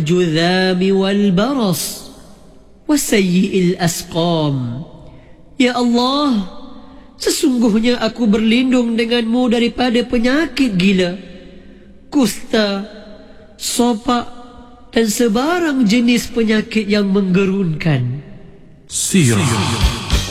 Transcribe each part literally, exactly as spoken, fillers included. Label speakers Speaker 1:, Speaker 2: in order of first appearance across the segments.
Speaker 1: الجذام والبرص وسيء الأسقام. Ya Allah, sesungguhnya aku berlindung denganmu daripada penyakit gila, kusta, sopak, dan sebarang jenis penyakit yang menggerunkan.
Speaker 2: Sirah.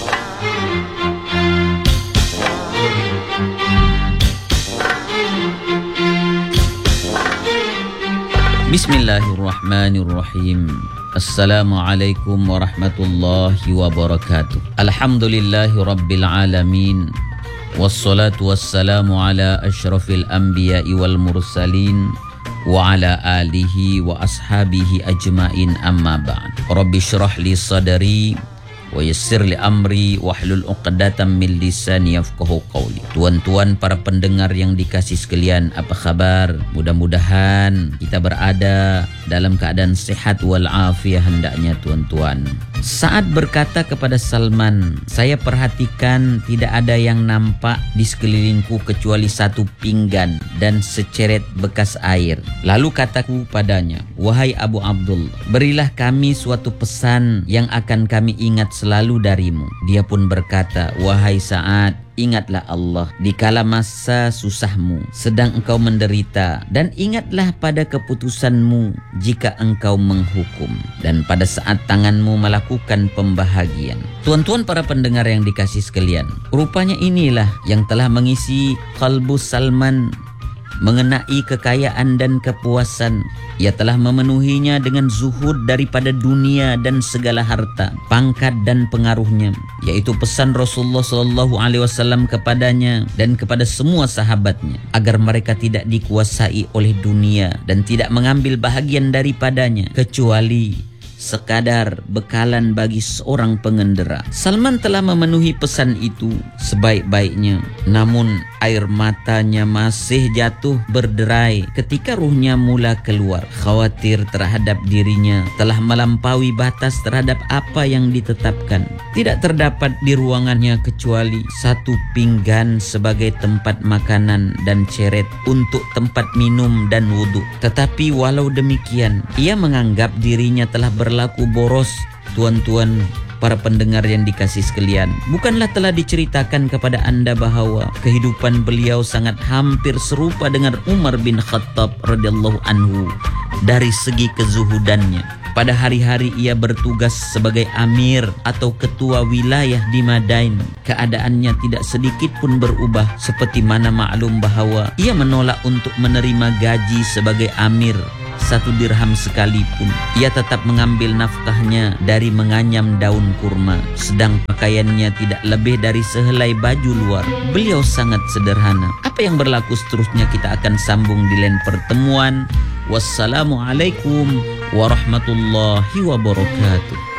Speaker 3: Bismillahirrahmanirrahim. Assalamualaikum warahmatullahi wabarakatuh. Alhamdulillahi rabbil alamin. Wassalatu wassalamu ala ashrafil anbiya'i wal mursalin wa ala alihi wa ashabihi ajmain, amma ba'd. Rabbi syrah li sadari wa yassir li amri wahlul uqdatam min lisani yafqahu qawli. Tuan-tuan para pendengar yang dikasih sekalian, apa kabar? Mudah-mudahan kita berada dalam keadaan sehat wal afiyah hendaknya tuan-tuan. Saat berkata kepada Salman, saya perhatikan tidak ada yang nampak di sekelilingku kecuali satu pinggan dan seceret bekas air. Lalu kataku padanya, wahai Abu Abdullah, berilah kami suatu pesan yang akan kami ingat selalu darimu. Dia pun berkata, wahai Sa'ad, ingatlah Allah di kala masa susahmu sedang engkau menderita, dan ingatlah pada keputusanmu jika engkau menghukum, dan pada saat tanganmu melakukan pembahagian. Tuan-tuan para pendengar yang dikasih sekalian, rupanya inilah yang telah mengisi kalbu Salman mengenai kekayaan dan kepuasan. Ia telah memenuhinya dengan zuhud daripada dunia dan segala harta, pangkat dan pengaruhnya, yaitu pesan Rasulullah Sallallahu Alaihi Wasallam kepadanya dan kepada semua sahabatnya agar mereka tidak dikuasai oleh dunia dan tidak mengambil bahagian daripadanya kecuali sekadar bekalan bagi seorang pengendara. Salman telah memenuhi pesan itu sebaik-baiknya, namun air matanya masih jatuh berderai ketika ruhnya mula keluar. Khawatir terhadap dirinya telah melampaui batas terhadap apa yang ditetapkan. Tidak terdapat di ruangannya kecuali satu pinggan sebagai tempat makanan dan ceret untuk tempat minum dan wudhu. Tetapi walau demikian, ia menganggap dirinya telah ber berlaku boros. Tuan-tuan para pendengar yang dikasih sekalian, bukanlah telah diceritakan kepada anda bahawa kehidupan beliau sangat hampir serupa dengan Umar bin Khattab radhiyallahu anhu dari segi kezuhudannya. Pada hari-hari ia bertugas sebagai amir atau ketua wilayah di Madain, keadaannya tidak sedikit pun berubah, seperti mana maklum bahawa ia menolak untuk menerima gaji sebagai amir satu dirham sekalipun. Ia tetap mengambil nafkahnya dari menganyam daun kurma, sedang pakaiannya tidak lebih dari sehelai baju luar. Beliau sangat sederhana. Apa yang berlaku seterusnya kita akan sambung di lain pertemuan. Wassalamualaikum warahmatullahi wabarakatuh.